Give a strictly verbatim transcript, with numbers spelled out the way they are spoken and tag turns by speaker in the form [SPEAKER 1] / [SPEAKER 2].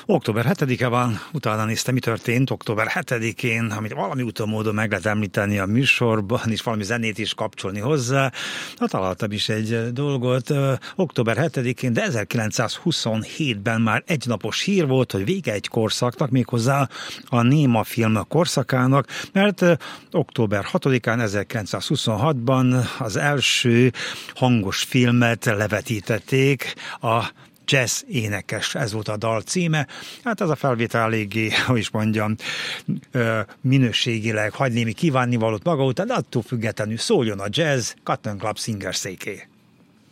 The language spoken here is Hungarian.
[SPEAKER 1] október hetedike van, utána néztem, mi történt október hetedikén, amit valami úton módon meg lehet említeni a műsorban, és valami zenét is kapcsolni hozzá. Hát találtam is egy dolgot. október hetedikén, de ezerkilencszázhuszonhétben már egynapos hír volt, hogy vége egy korszaknak, méghozzá a néma film korszakának, mert október hatodikán, ezerkilencszázhuszonhatban az első hangos filmet levetítették, a Jazz énekes, ez volt a dal címe. Hát ez a felvétel eléggé, hogy is mondjam, minőségileg hagy némi kívánnivalót maga után, de attól függetlenül szóljon a jazz, Cotton Club Singers-éké.